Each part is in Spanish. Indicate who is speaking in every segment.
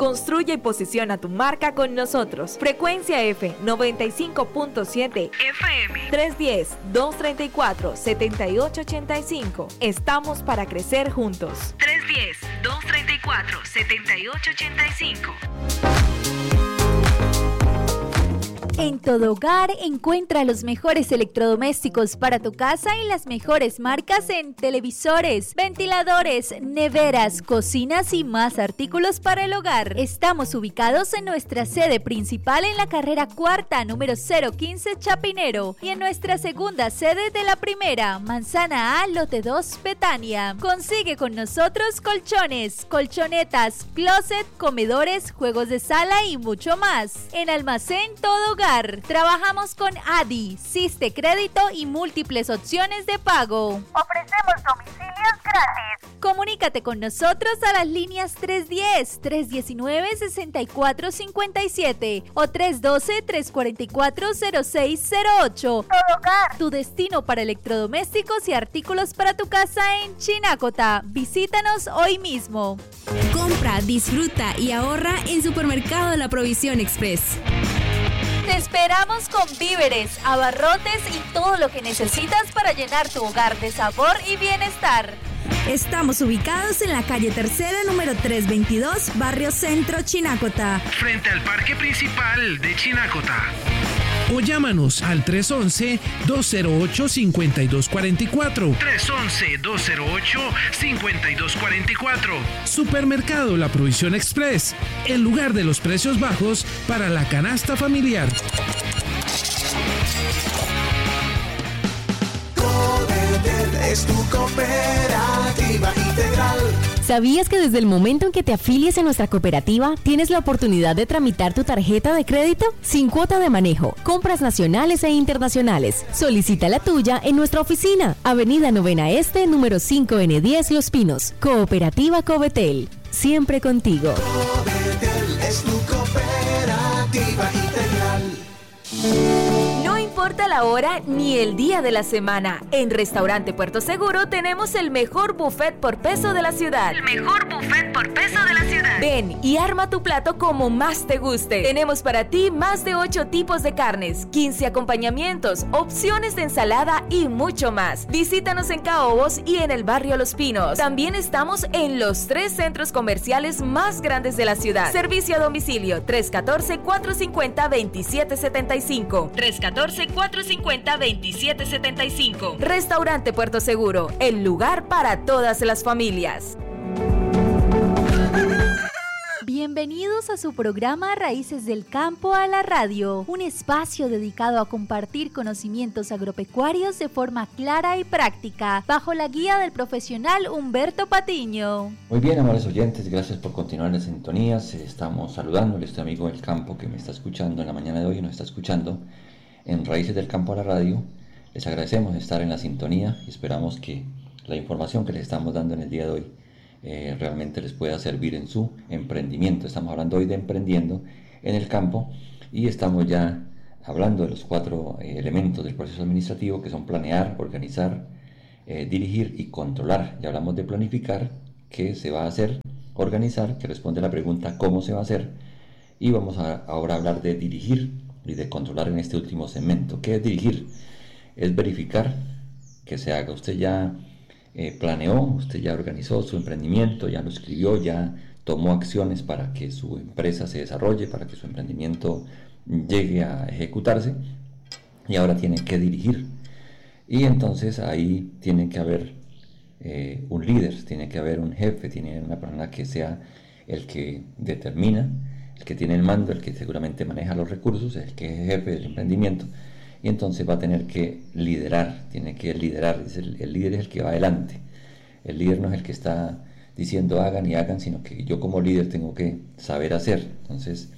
Speaker 1: Construye y posiciona tu marca con nosotros. Frecuencia F 95.7 FM 310-234-7885. Estamos para crecer juntos. 310-234-7885.
Speaker 2: En Todo Hogar encuentra los mejores electrodomésticos para tu casa y las mejores marcas en televisores, ventiladores, neveras, cocinas y más artículos para el hogar. Estamos ubicados en nuestra sede principal en la carrera cuarta, número 015 Chapinero, y en nuestra segunda sede de la primera, Manzana A, lote 2, Betania. Consigue con nosotros colchones, colchonetas, closet, comedores, juegos de sala y mucho más. En Almacén Todo Hogar trabajamos con ADI, Siste Crédito y múltiples opciones de pago.
Speaker 3: Ofrecemos domicilios gratis.
Speaker 2: Comunícate con nosotros a las líneas 310-319-6457 o 312-344-0608.
Speaker 3: Todo Hogar,
Speaker 2: tu destino para electrodomésticos y artículos para tu casa en Chinacota. Visítanos hoy mismo.
Speaker 4: Compra, disfruta y ahorra en Supermercado La Provisión Express.
Speaker 2: Te esperamos con víveres, abarrotes y todo lo que necesitas para llenar tu hogar de sabor y bienestar.
Speaker 4: Estamos ubicados en la calle Tercera, número 322, Barrio Centro, Chinacota.
Speaker 5: Frente al parque principal de Chinacota. O llámanos al 311-208-5244. 311-208-5244. Supermercado La Provisión Express, el lugar de los precios bajos para la canasta familiar.
Speaker 6: Es tu cooperativa integral.
Speaker 7: ¿Sabías que desde el momento en que te afilies a nuestra cooperativa, tienes la oportunidad de tramitar tu tarjeta de crédito sin cuota de manejo, compras nacionales e internacionales? Solicita la tuya en nuestra oficina, Avenida Novena Este, número 5N10 Los Pinos. Cooperativa Covetel, siempre contigo.
Speaker 6: Covetel es tu cooperativa integral.
Speaker 1: No importa la hora ni el día de la semana, en Restaurante Puerto Seguro tenemos el mejor buffet por peso de la ciudad.
Speaker 3: el mejor buffet por peso de la ciudad.
Speaker 1: Ven y arma tu plato como más te guste. Tenemos para ti más de 8 tipos de carnes, 15 acompañamientos, opciones de ensalada y mucho más. Visítanos en Caobos y en el barrio Los Pinos. También estamos en los 3 centros comerciales más grandes de la ciudad. Servicio a domicilio 314-450-2775. 314-450-2775. Restaurante Puerto Seguro, el lugar para todas las familias.
Speaker 2: Bienvenidos a su programa Raíces del Campo a la Radio, un espacio dedicado a compartir conocimientos agropecuarios de forma clara y práctica, bajo la guía del profesional Humberto Patiño.
Speaker 8: Muy bien, amables oyentes, gracias por continuar en sintonías. Estamos saludándole a este amigo del campo que me está escuchando en la mañana de hoy, nos está escuchando en Raíces del Campo a la Radio. Les agradecemos estar en la sintonía y esperamos que la información que les estamos dando en el día de hoy realmente les pueda servir en su emprendimiento. Estamos hablando hoy de emprendiendo en el campo y estamos ya hablando de los 4 elementos del proceso administrativo, que son planear, organizar, dirigir y controlar. Ya hablamos de planificar, qué se va a hacer, organizar, que responde a la pregunta cómo se va a hacer, y vamos a ahora hablar de dirigir y de controlar en este último segmento. ¿Qué es dirigir? Es verificar que se haga. Usted ya planeó, usted ya organizó su emprendimiento, ya lo escribió, ya tomó acciones para que su empresa se desarrolle, para que su emprendimiento llegue a ejecutarse, y ahora tiene que dirigir. Y entonces ahí tiene que haber un líder, tiene que haber un jefe, tiene que haber una persona que sea el que determina, el que tiene el mando, el que seguramente maneja los recursos, el que es jefe del emprendimiento. Y entonces va a tener que liderar, tiene que liderar. El líder es el que va adelante. El líder no es el que está diciendo hagan y hagan, sino que yo como líder tengo que saber hacer. Entonces,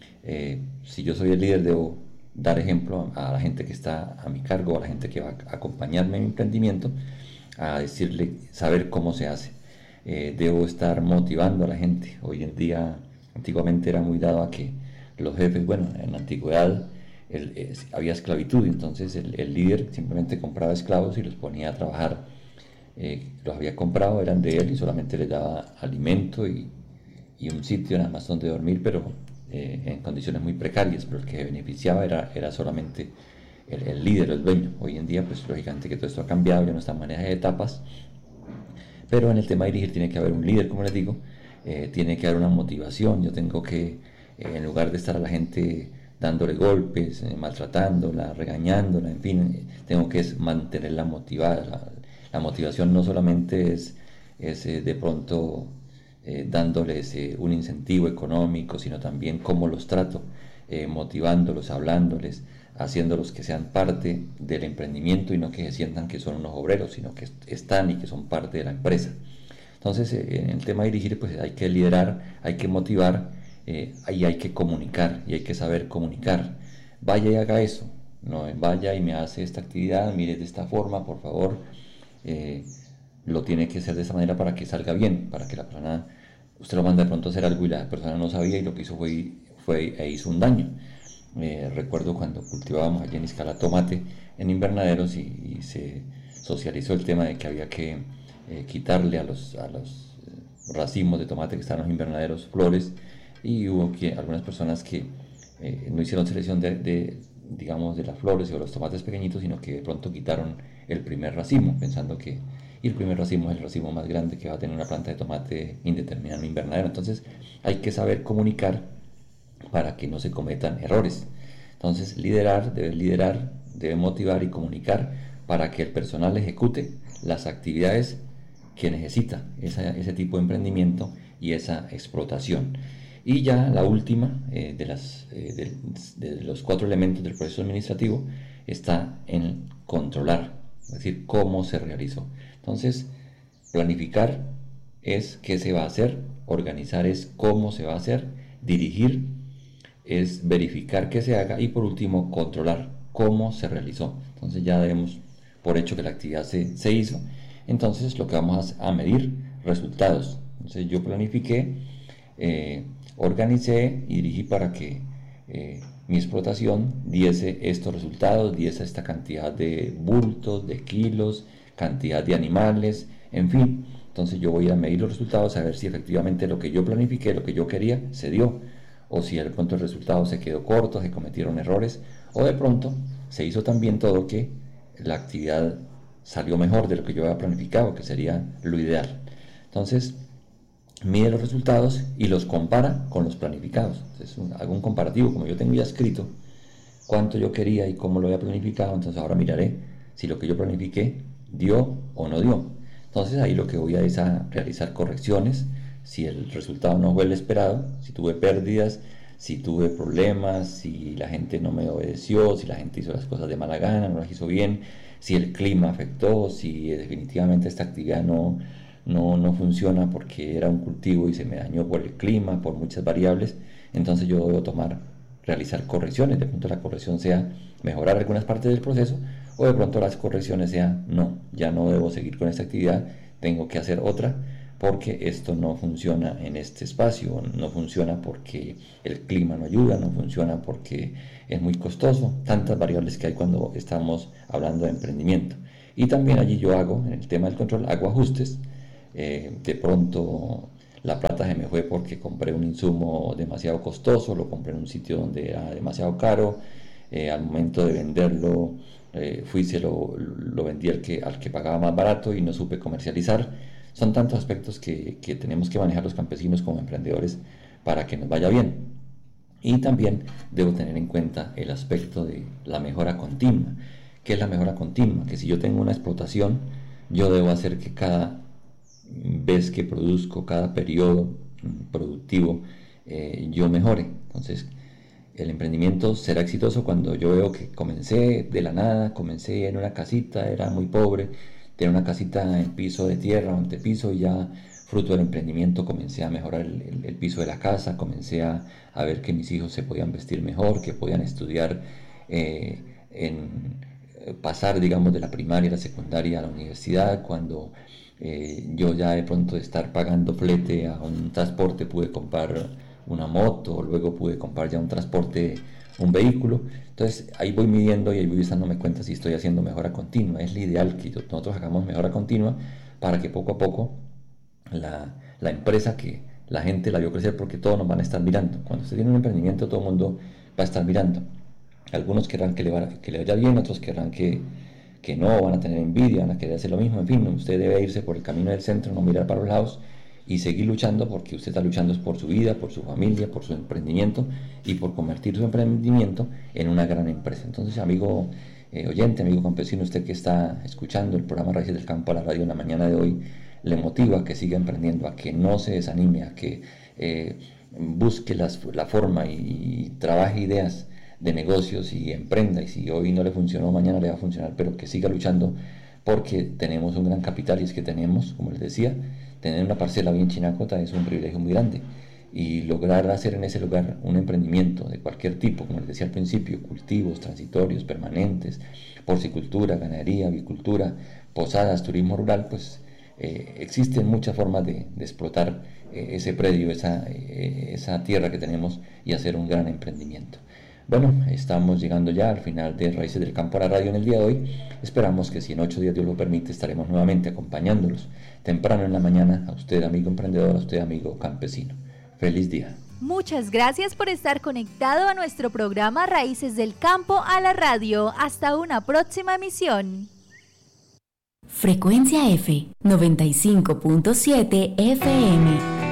Speaker 8: si yo soy el líder, debo dar ejemplo a la gente que está a mi cargo, a la gente que va a acompañarme en mi emprendimiento, a decirle, saber cómo se hace. Debo estar motivando a la gente. Hoy en día, antiguamente era muy dado a que los jefes, bueno, en la antigüedad, había esclavitud, entonces el líder simplemente compraba esclavos y los ponía a trabajar. Los había comprado, eran de él y solamente les daba alimento y y un sitio nada más donde dormir, pero en condiciones muy precarias, pero el que beneficiaba era solamente el líder, el dueño. Hoy en día, pues lógicamente que todo esto ha cambiado, ya no está en manejo de etapas, pero en el tema de dirigir tiene que haber un líder, como les digo, tiene que haber una motivación. Yo tengo que, en lugar de estar a la gente dándole golpes, maltratándola, regañándola, en fin, tengo que mantenerla motivada. La motivación no solamente es de pronto dándoles un incentivo económico, sino también cómo los trato, motivándolos, hablándoles, haciéndolos que sean parte del emprendimiento y no que se sientan que son unos obreros, sino que están y que son parte de la empresa. Entonces, en el tema de dirigir, pues hay que liderar, hay que motivar, y hay que comunicar, y hay que saber comunicar. Vaya y haga eso, no vaya y me hace esta actividad, mire de esta forma, por favor. Lo tiene que hacer de esa manera para que salga bien, para que la persona, usted lo manda de pronto a hacer algo y la persona no sabía y lo que hizo fue hizo un daño. Recuerdo cuando cultivábamos allí en Izcala tomate en invernaderos y se socializó el tema de que había que quitarle a los racimos de tomate que estaban en los invernaderos flores, y hubo algunas personas que no hicieron selección digamos, de las flores o los tomates pequeñitos, sino que de pronto quitaron el primer racimo, pensando que el primer racimo es el racimo más grande que va a tener una planta de tomate indeterminada en un invernadero. Entonces hay que saber comunicar para que no se cometan errores. Entonces debe motivar y comunicar para que el personal ejecute las actividades que necesita ese tipo de emprendimiento y esa explotación. Y ya la última de los 4 elementos del proceso administrativo está en controlar, es decir, cómo se realizó. Entonces, planificar es qué se va a hacer, organizar es cómo se va a hacer, dirigir es verificar que se haga, y por último, controlar cómo se realizó. Entonces ya demos por hecho que la actividad se hizo. Entonces lo que vamos a medir, resultados. Entonces yo planifiqué, organicé y dirigí para que mi explotación diese estos resultados, diese esta cantidad de bultos, de kilos, cantidad de animales, en fin. Entonces yo voy a medir los resultados, a ver si efectivamente lo que yo planifiqué, lo que yo quería, se dio, o si de pronto el resultado se quedó corto, se cometieron errores, o de pronto se hizo tan bien todo que la actividad salió mejor de lo que yo había planificado, que sería lo ideal. Entonces mide los resultados y los compara con los planificados. Entonces hago un comparativo, como yo tengo ya escrito cuánto yo quería y cómo lo había planificado, entonces ahora miraré si lo que yo planifiqué dio o no dio. Entonces ahí lo que voy es a realizar correcciones, si el resultado no fue el esperado, si tuve pérdidas, si tuve problemas, si la gente no me obedeció, si la gente hizo las cosas de mala gana, no las hizo bien, si el clima afectó, si definitivamente esta actividad no funciona porque era un cultivo y se me dañó por el clima, por muchas variables. Entonces yo debo realizar correcciones. De pronto la corrección sea mejorar algunas partes del proceso, o de pronto las correcciones sean no, ya no debo seguir con esta actividad, tengo que hacer otra porque esto no funciona en este espacio, no funciona porque el clima no ayuda, no funciona porque es muy costoso, tantas variables que hay cuando estamos hablando de emprendimiento. Y también allí yo hago, en el tema del control, hago ajustes. De pronto la plata se me fue porque compré un insumo demasiado costoso, lo compré en un sitio donde era demasiado caro, al momento de venderlo lo vendí al que pagaba más barato y no supe comercializar. Son tantos aspectos que tenemos que manejar los campesinos como emprendedores para que nos vaya bien. Y también debo tener en cuenta el aspecto de la mejora continua. ¿Qué es la mejora continua? Que si yo tengo una explotación, yo debo hacer que cada vez que produzco, cada periodo productivo, yo mejore. Entonces el emprendimiento será exitoso cuando yo veo que comencé de la nada, comencé en una casita, era muy pobre, tenía una casita en piso de tierra o en tepiso, y ya fruto del emprendimiento comencé a mejorar el piso de la casa, comencé a ver que mis hijos se podían vestir mejor, que podían estudiar, pasar, digamos, de la primaria a la secundaria a la universidad. Cuando yo ya de pronto de estar pagando flete a un transporte pude comprar una moto, luego pude comprar ya un transporte, un vehículo. Entonces ahí voy midiendo y ahí voy dándome cuenta si estoy haciendo mejora continua. Es lo ideal que nosotros hagamos mejora continua para que poco a poco la empresa que la gente la vio crecer porque todos nos van a estar mirando. Cuando usted tiene un emprendimiento, todo el mundo va a estar mirando. Algunos querrán que le vaya bien, otros querrán que no, van a tener envidia, van a querer hacer lo mismo. En fin, usted debe irse por el camino del centro, no mirar para los lados y seguir luchando, porque usted está luchando por su vida, por su familia, por su emprendimiento y por convertir su emprendimiento en una gran empresa. Entonces, amigo oyente, amigo campesino, usted que está escuchando el programa Raíces del Campo a la radio en la mañana de hoy, le motiva a que siga emprendiendo, a que no se desanime, a que busque la forma y trabaje ideas de negocios y emprenda, y si hoy no le funcionó, mañana le va a funcionar, pero que siga luchando, porque tenemos un gran capital, y es que tenemos, como les decía, tener una parcela bien Chinacota es un privilegio muy grande, y lograr hacer en ese lugar un emprendimiento de cualquier tipo, como les decía al principio, cultivos transitorios, permanentes, porcicultura, ganadería, avicultura, posadas, turismo rural, pues existen muchas formas de explotar ese predio, esa tierra que tenemos, y hacer un gran emprendimiento. Bueno, estamos llegando ya al final de Raíces del Campo a la radio en el día de hoy. Esperamos que si en 8 días Dios lo permite, estaremos nuevamente acompañándolos temprano en la mañana, a usted, amigo emprendedor, a usted, amigo campesino. Feliz día.
Speaker 2: Muchas gracias por estar conectado a nuestro programa Raíces del Campo a la radio. Hasta una próxima emisión.
Speaker 7: Frecuencia F, 95.7 FM.